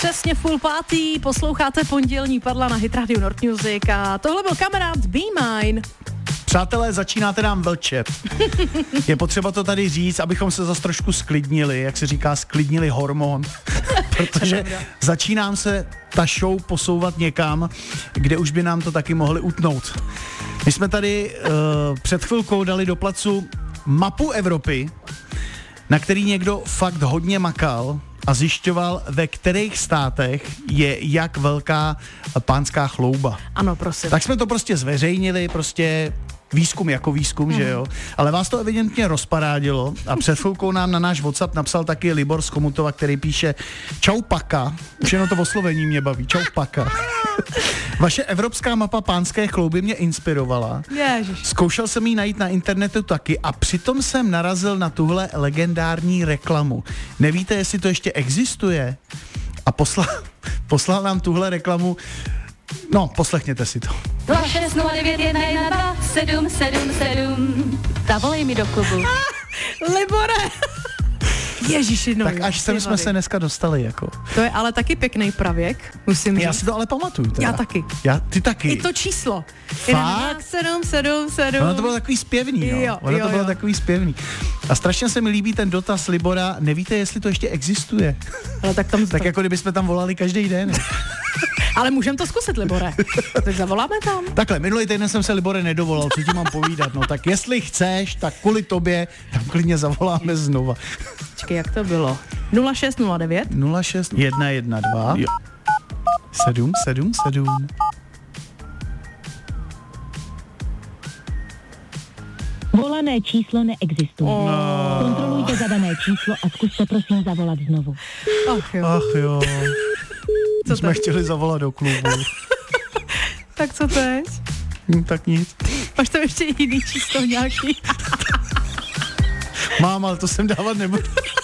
Přesně full pátý, posloucháte pondělní Padla na Hit Radio North Music a tohle byl kamarád Be Mine. Přátelé, začínáte nám vlčet. Je potřeba to tady říct, abychom se zase trošku sklidnili, jak se říká, sklidnili hormon. Protože začínám se ta show posouvat někam, kde už by nám to taky mohli utnout. My jsme tady před chvilkou dali do placu mapu Evropy, na který někdo fakt hodně makal a zjišťoval, ve kterých státech je jak velká pánská chlouba. Ano, prosím. Tak jsme to prostě zveřejnili, prostě výzkum jako výzkum, že jo. Ale vás to evidentně rozparádilo a před chvilkou nám na náš WhatsApp napsal taky Libor z Chomutova, který píše čau paka, už jenom to oslovení mě baví, čau paka. Vaše evropská mapa pánské chlouby mě inspirovala. Ježiš. Zkoušel jsem ji najít na internetu taky a přitom jsem narazil na tuhle legendární reklamu. Nevíte, jestli to ještě existuje? A poslal nám tuhle reklamu. No, poslechněte si to. 2609112 Zavolej mi do klubu. Libore! Ježiši, no. Tak až sem jsme se dneska dostali, jako. To je ale taky pěkný pravěk, musím říct. Já si to ale pamatuju teda. Já taky. Ty taky. I to číslo. Fakt? 777. Ono to bylo takový zpěvný, jo. Jo, Ono to bylo jo. takový zpěvný. A strašně se mi líbí ten dotaz Libora, nevíte, jestli to ještě existuje. Ale tak tam... Tak jako kdybychom tam volali každý den. Ale můžeme to zkusit, Libore. Tak zavoláme tam. Takhle, minulý týden jsem se, Libore, nedovolal, co ti mám povídat. No tak jestli chceš, tak kvůli tobě tam klidně zavoláme znova. Počkej, jak to bylo? 0609 06112 777. Volané číslo neexistuje. Kontrolujte zadané číslo a zkuste prosím zavolat znovu. Ach jo. Ach jo. Co Jsme chtěli zavolat do klubu. Tak co teď? Tak nic. Máš tam ještě jiný číslo nějaký? Mám, ale to sem dávat nebudu.